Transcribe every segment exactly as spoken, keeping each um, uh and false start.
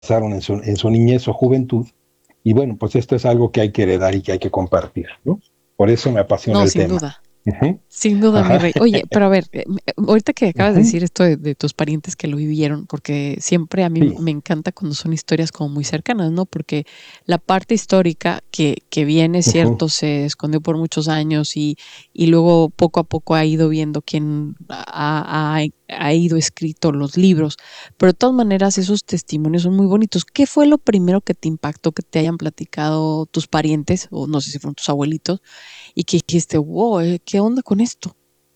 pasaron en su, en su niñez o juventud. Y bueno, pues esto es algo que hay que heredar y que hay que compartir, ¿no? Por eso me apasiona No, el sin tema. duda. Uh-huh. Sin duda, mi Ajá. rey. Oye, pero a ver, eh, me- eh, ahorita que acabas de Uh-huh. decir esto de, de tus parientes que lo vivieron, porque siempre a mí Sí. me encanta cuando son historias como muy cercanas, ¿no? Porque la parte histórica que, que bien es Uh-huh. cierto, se escondió por muchos años y, y luego poco a poco ha ido viendo quién ha, ha- ha ido escrito los libros, pero de todas maneras esos testimonios son muy bonitos. ¿Qué fue lo primero que te impactó que te hayan platicado tus parientes, o no sé si fueron tus abuelitos? Y que dijiste, wow, eh, ¿qué onda con esto?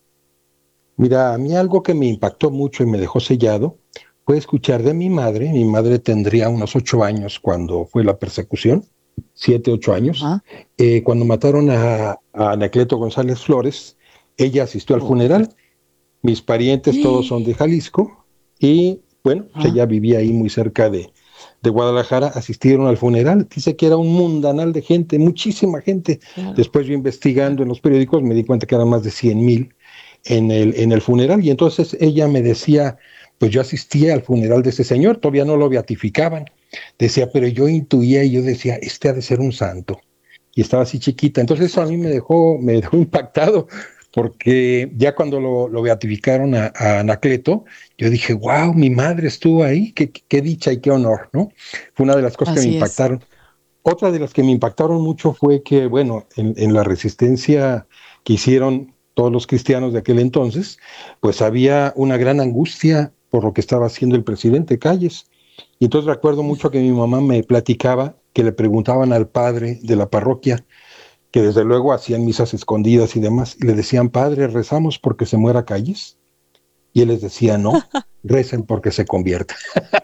Mira, a mí algo que me impactó mucho y me dejó sellado fue escuchar de mi madre. Mi madre tendría unos ocho años cuando fue la persecución, siete, ocho años. Ajá. Eh, cuando mataron a, a Anacleto González Flores, ella asistió al Oh, qué funeral. fuerte. Mis parientes todos son de Jalisco y bueno, pues Ajá. ella vivía ahí muy cerca de, de Guadalajara, asistieron al funeral. Dice que era un mundanal de gente, muchísima gente. Claro, Después yo investigando en los periódicos me di cuenta que eran más de cien mil en el, en el funeral y entonces ella me decía, pues yo asistía al funeral de ese señor, todavía no lo beatificaban. Decía, pero yo intuía y yo decía, este ha de ser un santo. Y estaba así chiquita. qué Entonces eso a mí me fuerte. dejó, me dejó impactado porque ya cuando lo, lo beatificaron a, a, Anacleto, yo dije, wow, mi madre estuvo ahí, qué, qué dicha y qué honor, ¿no? Fue una de las cosas que me Así es. impactaron. Otra de las que me impactaron mucho fue que, bueno, en, en la resistencia que hicieron todos los cristianos de aquel entonces, pues había una gran angustia por lo que estaba haciendo el presidente Calles. Y entonces recuerdo mucho que mi mamá me platicaba que le preguntaban al padre de la parroquia, que desde luego hacían misas escondidas y demás, y le decían, padre, rezamos porque se muera Calles. Y él les decía, no, recen porque se convierta.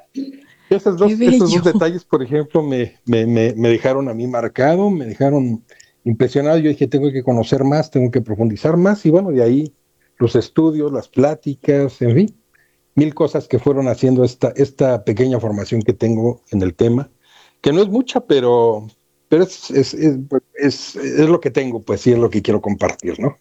Esos Qué dos, esos dos bello. detalles, por ejemplo, me, me, me, me dejaron a mí marcado, me dejaron impresionado. Yo dije, tengo que conocer más, tengo que profundizar más. Y bueno, de ahí los estudios, las pláticas, en fin, mil cosas que fueron haciendo esta, esta pequeña formación que tengo en el tema, que no es mucha, pero, pero es, es, es, es, es lo que tengo, pues sí, es lo que quiero compartir, ¿no?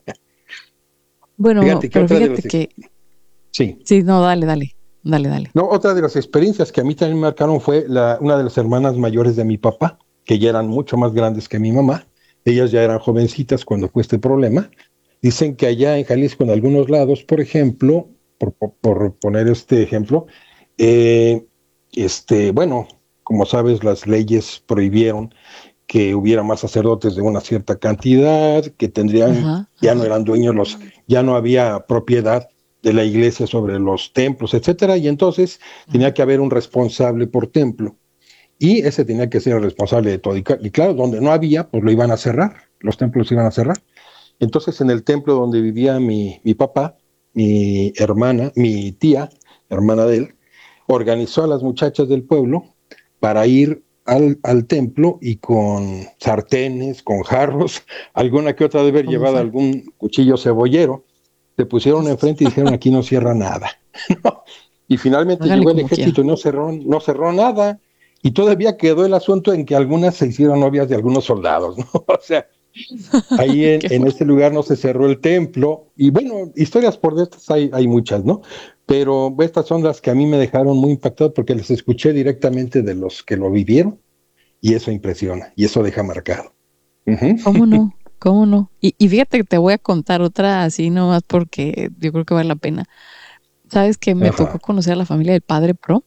Bueno, Fíjate que pero otra de fíjate las, que, sí, sí, no, dale, dale, dale, dale. no, otra de las experiencias que a mí también me marcaron fue la, una de las hermanas mayores de mi papá, que ya eran mucho más grandes que mi mamá. Ellas ya eran jovencitas cuando fue este problema. Dicen que allá en Jalisco, en algunos lados, por ejemplo, por, por, por poner este ejemplo, eh, este, bueno, como sabes, las leyes prohibieron que hubiera más sacerdotes de una cierta cantidad, que tendrían, Ajá, ya no ajá. eran dueños los, ya no había propiedad de la iglesia sobre los templos, etcétera, y entonces tenía Ajá. que haber un responsable por templo, y ese tenía que ser el responsable de todo. Y, y claro, donde no había, pues lo iban a cerrar, los templos iban a cerrar. Entonces, en el templo donde vivía mi, mi papá, mi hermana, mi tía, hermana de él, organizó a las muchachas del pueblo para ir al, al templo y con sartenes, con jarros, alguna que otra de haber ¿Cómo llevado fue? algún cuchillo cebollero, se pusieron enfrente y dijeron aquí no cierra nada. ¿No? Y finalmente Háganle llegó el como ejército quieran. y no cerró, no cerró nada. Y todavía quedó el asunto en que algunas se hicieron novias de algunos soldados, ¿no? O sea, ahí en, Qué en fuerte. este lugar no se cerró el templo. Y bueno, historias por de estas hay, hay muchas, ¿no? Pero estas son las que a mí me dejaron muy impactado porque les escuché directamente de los que lo vivieron y eso impresiona y eso deja marcado. Uh-huh. ¿Cómo no? ¿Cómo no? Y, y fíjate que te voy a contar otra así nomás porque yo creo que vale la pena. Sabes que me tocó Ajá. conocer a la familia del padre Pro,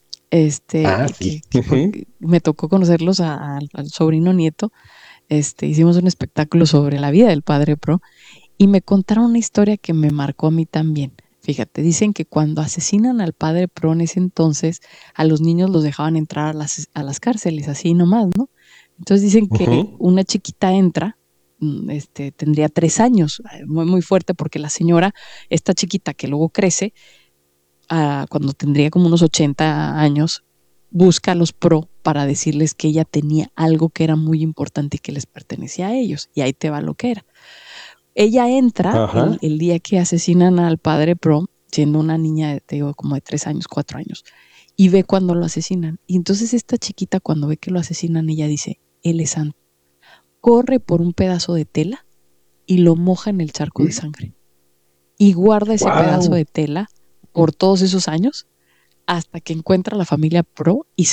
este, Ah, que, sí. que Uh-huh. porque me tocó conocerlos a- a- al sobrino nieto. Este, hicimos un espectáculo sobre la vida del padre Pro y me contaron una historia que me marcó a mí también. Fíjate, dicen que cuando asesinan al padre Pro en ese entonces, a los niños los dejaban entrar a las, a las cárceles, así nomás, ¿no? Entonces dicen que Uh-huh. una chiquita entra, mm, este, tendría tres años, eh, muy, muy fuerte, porque la señora, esta chiquita que luego crece, ah, cuando tendría como unos ochenta años, busca a los Pro para decirles que ella tenía algo que era muy importante y que les pertenecía a ellos. Y ahí te va lo que era. Ella entra el, Ajá. el día que asesinan al padre Pro, siendo una niña, te digo, como de tres años, cuatro años, y ve cuando lo asesinan. Y entonces esta chiquita, cuando ve que lo asesinan, ella dice, él es santo. Corre por un pedazo de tela y lo moja en el charco de sangre. Y guarda ese pedazo Wow. de tela por todos esos años hasta que encuentra la familia Pro y